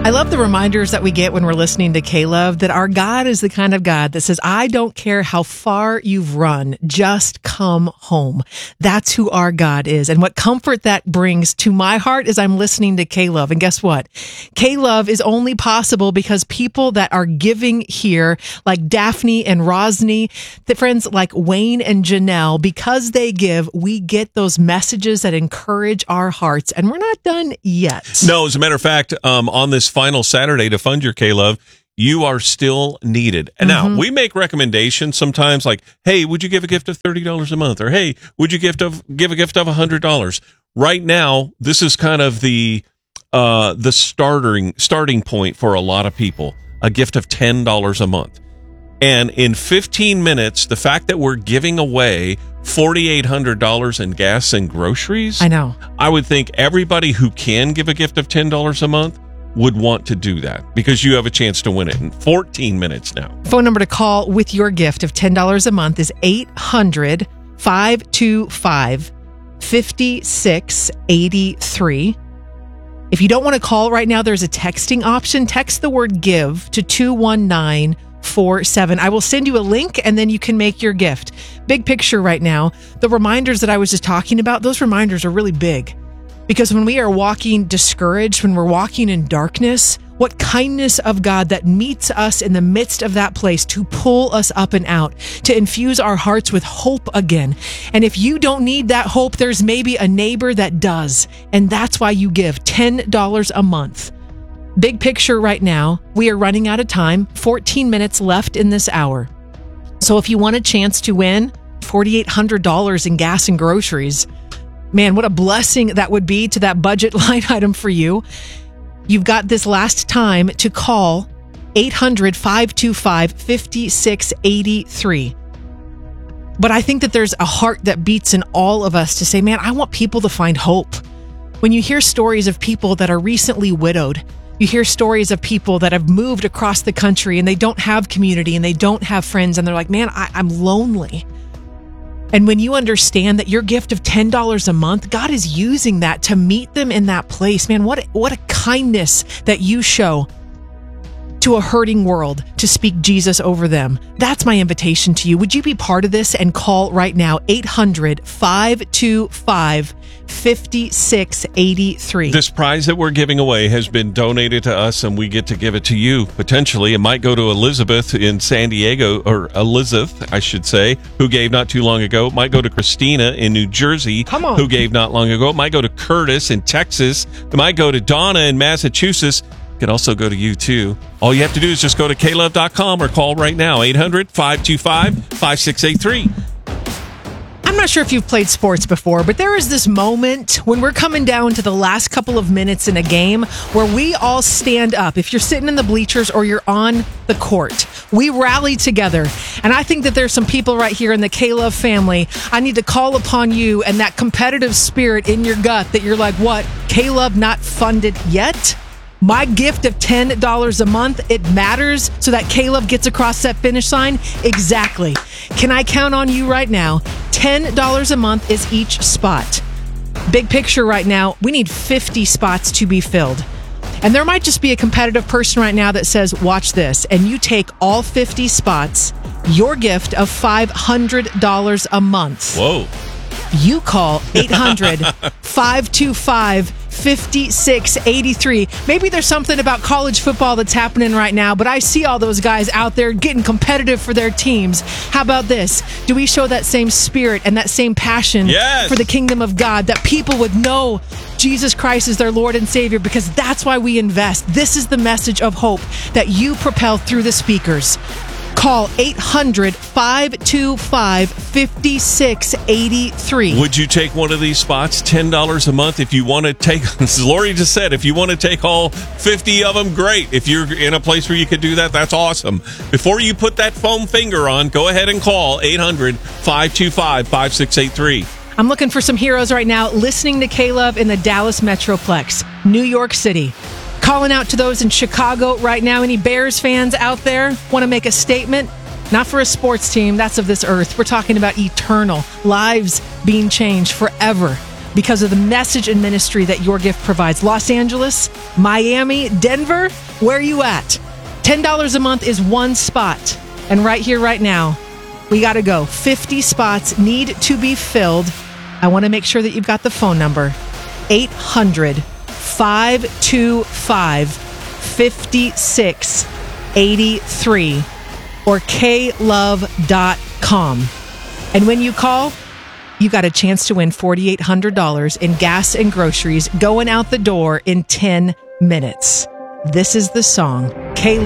I love the reminders that we get when we're listening to K-Love that our God is the kind of God that says, I don't care how far you've run, just come home. That's who our God is. And what comfort that brings to my heart is I'm listening to K-Love. And guess what? K-Love is only possible because people that are giving here, like Daphne and Rosny, the friends like Wayne and Janelle, because they give, we get those messages that encourage our hearts. And we're not done yet. No, as a matter of fact, on this final Saturday to fund your K-Love, you are still needed. And now we make recommendations sometimes like, hey, would you give a gift of $30 a month? Or hey, would you give a gift of $100? Right now, this is kind of the starting point for a lot of people, a gift of $10 a month. And in 15 minutes, the fact that we're giving away $4,800 in gas and groceries, I know. I would think everybody who can give a gift of $10 a month would want to do that because you have a chance to win it in 14 minutes now. Phone number to call with your gift of $10 a month is 800-525-5683. If you don't want to call right now, there's a texting option. Text the word give to 21947. I will send you a link and then you can make your gift. Big picture right now, the reminders that I was just talking about, those reminders are really big. Because when we are walking discouraged, when we're walking in darkness, what kindness of God that meets us in the midst of that place to pull us up and out, to infuse our hearts with hope again. And if you don't need that hope, there's maybe a neighbor that does. And that's why you give $10 a month. Big picture right now, we are running out of time, 14 minutes left in this hour. So if you want a chance to win $4,800 in gas and groceries, man, what a blessing that would be to that budget line item for you. You've got this last time to call 800-525-5683. But I think that there's a heart that beats in all of us to say, man, I want people to find hope. When you hear stories of people that are recently widowed, you hear stories of people that have moved across the country and they don't have community and they don't have friends and they're like, man, I'm lonely. And when you understand that your gift of $10 a month, God is using that to meet them in that place. Man, what a kindness that you show to a hurting world to speak Jesus over them. That's my invitation to you. Would you be part of this and call right now, 800-525-5683. This prize that we're giving away has been donated to us, and we get to give it to you, potentially. It might go to Elizabeth in San Diego, or Elizabeth, I should say, who gave not too long ago. It might go to Christina in New Jersey, who gave not long ago. It might go to Curtis in Texas. It might go to Donna in Massachusetts. It could also go to you, too. All you have to do is just go to klove.com or call right now, 800-525-5683. I'm not sure if you've played sports before, but there is this moment when we're coming down to the last couple of minutes in a game where we all stand up. If you're sitting in the bleachers or you're on the court, we rally together. And I think that there's some people right here in the K-Love family. I need to call upon you and that competitive spirit in your gut that you're like, what? K-Love not funded yet? My gift of $10 a month, it matters so that K-Love gets across that finish line? Exactly. Can I count on you right now? $10 a month is each spot. Big picture right now, we need 50 spots to be filled. And there might just be a competitive person right now that says, watch this, and you take all 50 spots, your gift of $500 a month. Whoa. You call 800-525-5683. Maybe there's something about college football that's happening right now, but I see all those guys out there getting competitive for their teams. How about this? Do we show that same spirit and that same passion for the kingdom of God, that people would know Jesus Christ is their Lord and Savior, because that's why we invest. This is the message of hope that you propel through the speakers. Call 800-525-5683. Would you take one of these spots, $10 a month? If you want to take, as Lori just said, if you want to take all 50 of them, great. If you're in a place where you could do that, that's awesome. Before you put that foam finger on, go ahead and call 800-525-5683. I'm looking for some heroes right now listening to K-Love in the Dallas Metroplex, New York City. Calling out to those in Chicago right now. Any Bears fans out there want to make a statement? Not for a sports team, that's of this earth. We're talking about eternal lives being changed forever. because of the message and ministry that your gift provides. Los Angeles, Miami, Denver, where are you at? $10 a month is one spot. And right here, right now, we got to go. 50 spots need to be filled. I want to make sure that you've got the phone number. 800-525-5683 or klove.com. And when you call, you got a chance to win $4,800 in gas and groceries going out the door in 10 minutes. This is the song, K